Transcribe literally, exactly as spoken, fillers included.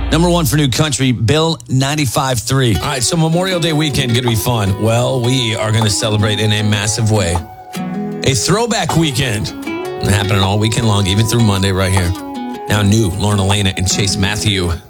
Number one for new country, Bill ninety-five point three. All right, so Memorial Day weekend going to be fun. Well, we are going to celebrate in a massive way. A throwback weekend happening all weekend long, even through Monday right here. Now new, Lauren Elena and Chase Matthew.